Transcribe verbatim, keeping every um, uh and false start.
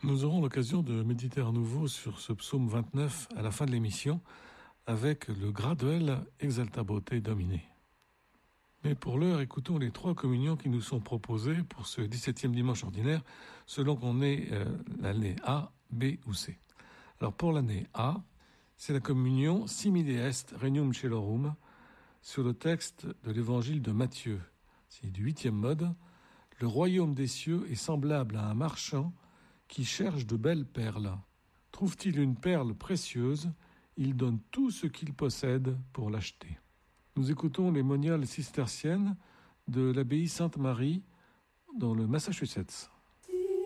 Nous aurons l'occasion de méditer à nouveau sur ce psaume vingt-neuf à la fin de l'émission avec le graduel Exalta Bote Domine. Mais pour l'heure, écoutons les trois communions qui nous sont proposées pour ce dix-septième dimanche ordinaire, selon qu'on est euh, l'année A, B ou C. Alors pour l'année A, c'est la communion Simile est regnum celorum sur le texte de l'évangile de Matthieu. C'est du huitième mode. Le royaume des cieux est semblable à un marchand qui cherche de belles perles. Trouve-t-il une perle précieuse, il donne tout ce qu'il possède pour l'acheter. Nous écoutons les moniales cisterciennes de l'abbaye Sainte-Marie dans le Massachusetts.